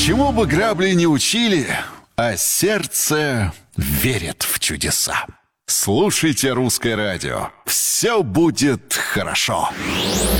Чему бы грабли не учили, а сердце верит в чудеса. Слушайте «Русское радио». Все будет хорошо.